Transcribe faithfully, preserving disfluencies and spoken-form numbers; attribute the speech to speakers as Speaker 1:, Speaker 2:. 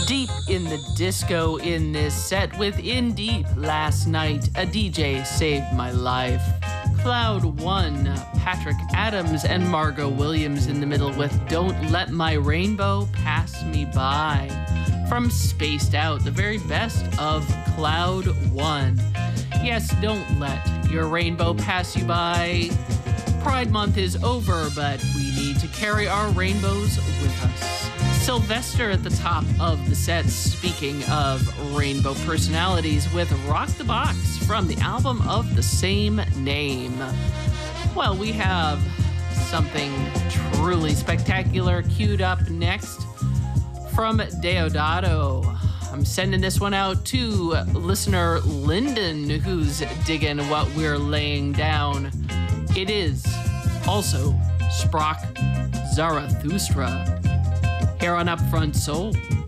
Speaker 1: Deep in the disco in this set with In Deep last night, a D J saved my life. Cloud One, Patrick Adams and Margot Williams in the middle with Don't Let My Rainbow Pass Me By. From Spaced Out, the very best of Cloud One. Yes, don't let your rainbow pass you by. Pride Month is over, but we need to carry our rainbows with us. Sylvester at the top of the set, speaking of rainbow personalities, with Rock the Box from the album of the same name. Well, we have something truly spectacular queued up next from Deodato. I'm sending this one out to listener Lyndon, who's digging what we're laying down. It is also Sprach Zarathustra here on Upfront Soul.